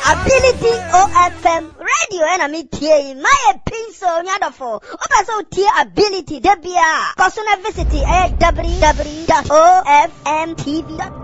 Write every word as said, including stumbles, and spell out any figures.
Ability O F M radio and a media. My pencil nyadofo. Opa so tia ability debia. Kosuna visit at w w w dot o f m t v dot com.